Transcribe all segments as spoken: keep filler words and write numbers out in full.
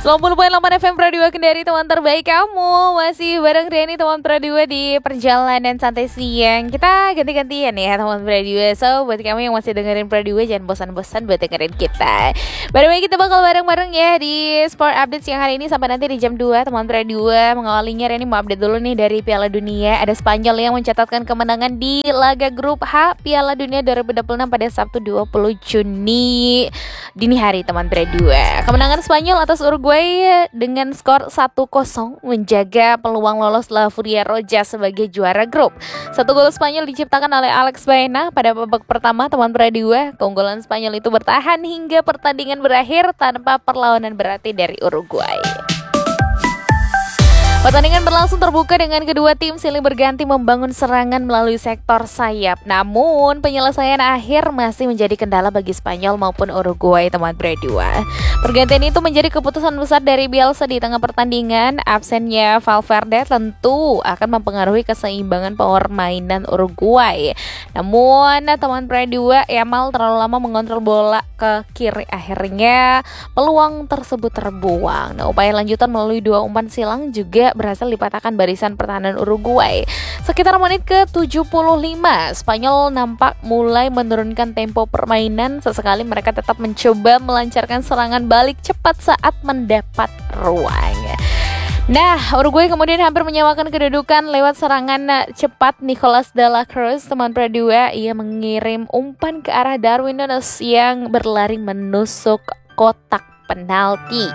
sembilan puluh koma delapan F M Pradua Kendari, teman terbaik kamu. Masih bareng Riani, teman Pradua, di perjalanan santai siang. Kita ganti-gantian ya teman Pradua. So buat kamu yang masih dengerin Pradua, jangan bosan-bosan buat dengerin kita. By the way, kita bakal bareng-bareng ya di Sport Update siang hari ini sampai nanti di jam dua teman Pradua. Mengawalinya Riani mau update dulu nih dari Piala Dunia. Ada Spanyol yang mencatatkan kemenangan di laga grup H Piala Dunia dua ribu dua puluh enam pada Sabtu dua puluh Juni dini hari teman Pradua. Kemenangan Spanyol atas Uruguay dengan skor satu kosong menjaga peluang lolos La Furia Roja sebagai juara grup. Satu gol Spanyol diciptakan oleh Alex Baena pada babak pertama teman Pradua. Keunggulan Spanyol itu bertahan hingga pertandingan berakhir tanpa perlawanan berarti dari Uruguay. Pertandingan berlangsung terbuka dengan kedua tim silih berganti membangun serangan melalui sektor sayap. Namun penyelesaian akhir masih menjadi kendala bagi Spanyol maupun Uruguay teman Pradua. Pergantian itu menjadi keputusan besar dari Bielsa di tengah pertandingan. Absennya Valverde tentu akan mempengaruhi keseimbangan permainan Uruguay. Namun teman Pradua, Yamal terlalu lama mengontrol bola ke kiri, akhirnya peluang tersebut terbuang. Nah, upaya lanjutan melalui dua umpan silang juga berhasil dipatahkan barisan pertahanan Uruguay. Sekitar menit ke tujuh puluh lima, Spanyol nampak mulai menurunkan tempo permainan. Sesekali mereka tetap mencoba melancarkan serangan balik cepat saat mendapat ruang. Nah, Uruguay kemudian hampir menyamakan kedudukan lewat serangan cepat Nicolas de la Cruz teman Pradua. Ia mengirim umpan ke arah Darwin Núñez yang berlari menusuk kotak penalti.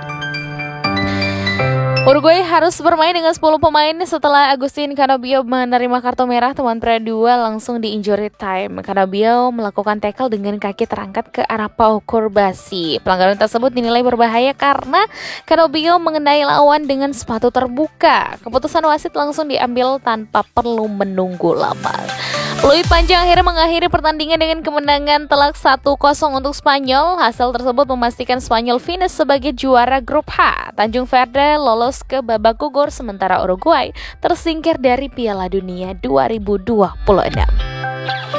Uruguay harus bermain dengan sepuluh pemain setelah Agustin Canobio menerima kartu merah teman Pradua langsung di injury time. Canobio melakukan tackle dengan kaki terangkat ke arah Pau Kurbasi. Pelanggaran tersebut dinilai berbahaya karena Canobio mengenai lawan dengan sepatu terbuka. Keputusan wasit langsung diambil tanpa perlu menunggu lama. Peluit panjang akhirnya mengakhiri pertandingan dengan kemenangan telak satu kosong untuk Spanyol. Hasil tersebut memastikan Spanyol finish sebagai juara grup H. Tanjung Verde lolos ke babak gugur sementara Uruguay tersingkir dari Piala Dunia dua ribu dua puluh enam.